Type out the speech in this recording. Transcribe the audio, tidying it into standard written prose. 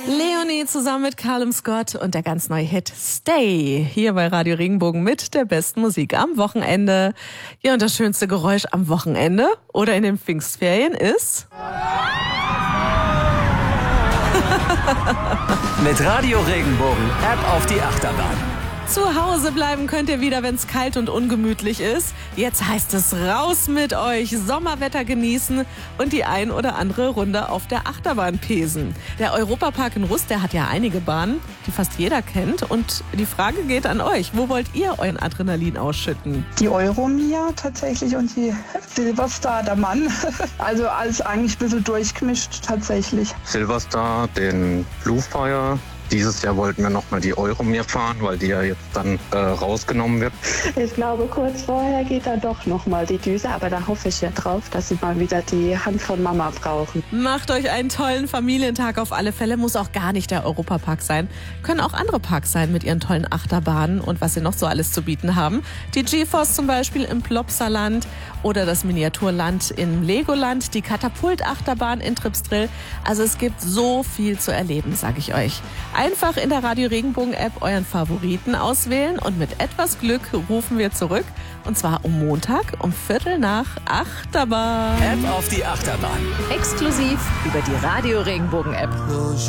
Leonie zusammen mit Callum Scott und der ganz neue Hit Stay hier bei Radio Regenbogen mit der besten Musik am Wochenende. Ja, und das schönste Geräusch am Wochenende oder in den Pfingstferien ist... Mit Radio Regenbogen App auf die Achterbahn. Zu Hause bleiben könnt ihr wieder, wenn es kalt und ungemütlich ist. Jetzt heißt es raus mit euch, Sommerwetter genießen und die ein oder andere Runde auf der Achterbahn pesen. Der Europapark in Rust, der hat ja einige Bahnen, die fast jeder kennt. Und die Frage geht an euch, wo wollt ihr euren Adrenalin ausschütten? Die Euromia tatsächlich und die Silverstar, der Mann. Also alles eigentlich ein bisschen durchgemischt tatsächlich. Silverstar, den Bluefire. Dieses Jahr wollten wir nochmal die Euromir fahren, weil die ja jetzt dann rausgenommen wird. Ich glaube, kurz vorher geht da doch nochmal die Düse, aber da hoffe ich ja drauf, dass sie mal wieder die Hand von Mama brauchen. Macht euch einen tollen Familientag auf alle Fälle, muss auch gar nicht der Europapark sein. Können auch andere Parks sein mit ihren tollen Achterbahnen und was sie noch so alles zu bieten haben. Die GeForce zum Beispiel im Plopsaland oder das Miniaturland im Legoland, die Katapult-Achterbahn in Tripsdrill. Also es gibt so viel zu erleben, sage ich euch. Einfach in der Radio Regenbogen App euren Favoriten auswählen und mit etwas Glück rufen wir zurück. Und zwar um Montag um 7:45 Achterbahn. App auf die Achterbahn. Exklusiv über die Radio Regenbogen App.